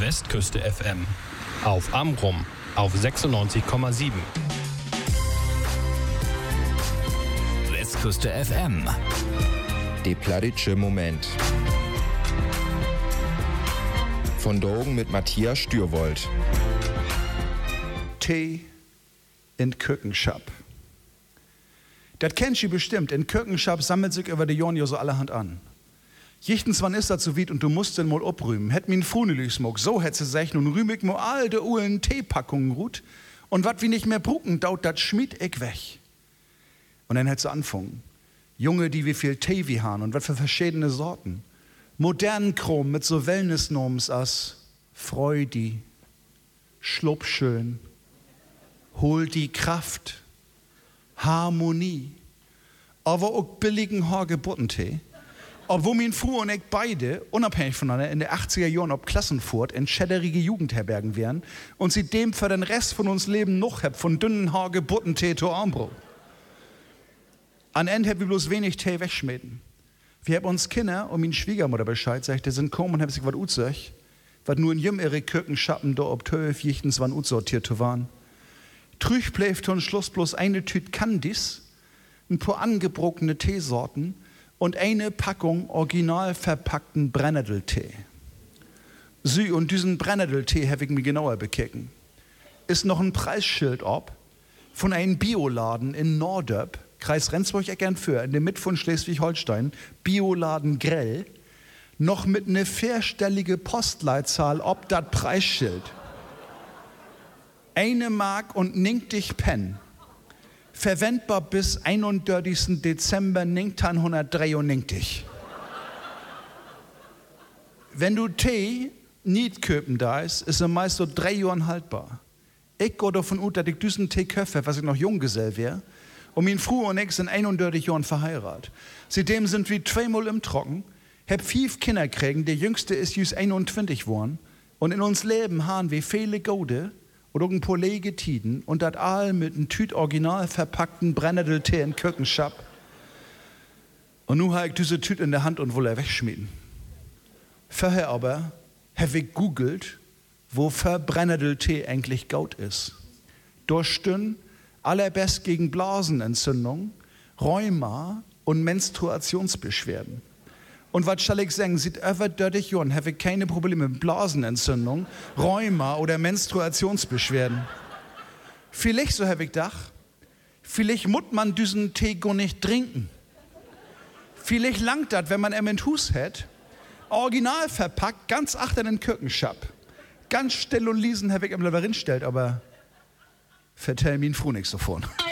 Westküste FM. Auf Amrum auf 96,7. Westküste FM. Der plattitsche Moment. Von Drogen mit Matthias Stürwold. Tee in Kökenschap. Das kennt ihr bestimmt. In Kökenschap sammelt sich über die Jahren so allerhand an. Jichtens wann ist das so weit und du musst den mal obrühmen. Hätt min Fruneli smog, so hätt sie sich nun rühmig mo all de Uhlen Teepackungen ruht. Und wat wie nicht mehr brucken, daut dat schmied ich weg. Und dann hätt sie anfangen. Junge, die wie viel Tee wie han und wat für verschiedene Sorten. Modernen Chrom mit so Wellnessnorms as Freudi, Schlupfschön, hol die Kraft, Harmonie, aber auch billigen Hagebuttentee. Obwohl mein Frau und ich beide, unabhängig voneinander, in den 80er Jahren ob Klassenfurt in schädderige Jugendherbergen wären und sie dem für den Rest von uns Leben noch hab, von dünnen Hagebuttentee zu Armbrot. An Ende hab wir bloß wenig Tee wegschmieden. Wir haben uns Kinder und meine Schwiegermutter Bescheid sagt, die sind kommen und haben sich was utzeugt, was nur in jem ihre Kirkenschappen da ob 12 jichtens wann utsortiert waren. Trüch bleibt von Schluss bloß eine Tüte Candies, ein paar angebrochene Teesorten und eine Packung original verpackten Brennnesseltee. Sie und diesen Brennnesseltee habe ich mir genauer bekicken. Ist noch ein Preisschild ob von einem Bioladen in Nordöp, Kreis Rendsburg-Eckern für, in der Mitte von Schleswig-Holstein, Bioladen Grell, noch mit ne vierstellige Postleitzahl ob dat Preisschild. 1 Mark und 90 Pen. Verwendbar bis 31. Dezember 1993. Wenn du Tee nicht köpen da ist er meist so 3 Jahren haltbar. Ich gehe davon aus, dass ich diesen Tee köpfe, was ich noch Junggesell wäre. Und mein Frau und ich sind 31 Jahren verheiratet. Seitdem sind wir 2-mal im Trocken, hab 5 Kinder kriegen, der jüngste ist just 21 geworden. Und in uns Leben haben wir viele Gode oder ein paar Legetiden und das all mit einem Tüt original verpackten Brennnesseltee in Kökenschap. Und nun habe ich diese Tüt in der Hand und will er wegschmieden. Vorher aber habe ich googelt, wofür Brennnesseltee eigentlich gut ist. Durchstün allerbest gegen Blasenentzündung, Rheuma und Menstruationsbeschwerden. Und was soll ich sagen, seit über 30 Jahren habe ich keine Probleme mit Blasenentzündung, Rheuma oder Menstruationsbeschwerden. Vielleicht, so habe ich gedacht, vielleicht muss man diesen Tee gar nicht trinken. Vielleicht langt das, wenn man ihn in Hus hat, original verpackt, ganz achter in den Kökenschap. Ganz still und leisen habe ich ihm darin stellt, aber vertell mir Frau nichts davon.